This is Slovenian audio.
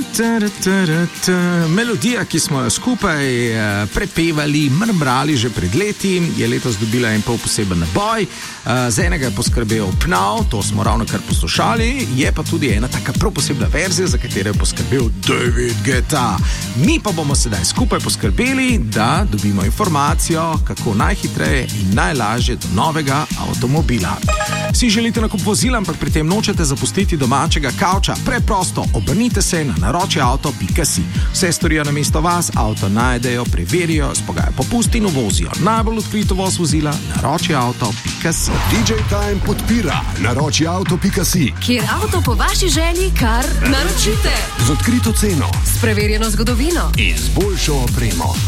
Melodija, ki smo jo skupaj prepevali, mrmrali že pred leti, je letos dobila en poseben naboj. Za enega je poskrbel Pnav, to smo ravno kar poslušali, je pa tudi ena taka prav posebna verzija, za katero je poskrbel David Guetta. Mi pa bomo sedaj skupaj poskrbeli, da dobimo informacijo, kako najhitreje in najlažje do novega avtomobila. Si želite nakup vozila, ampak pri tem nočete zapustiti domačega kavča? Preprosto, obrnite se na naročiauto.si. Vse storijo namesto vas, avto najdejo, preverijo, spogajajo popust in uvozijo. Najbolj odkrito voz vozila naročiauto.si. DJ Time podpira naročiauto.si, kjer avto po vaši želji kar naročite. Z odkrito ceno, s preverjeno zgodovino in z boljšo opremo.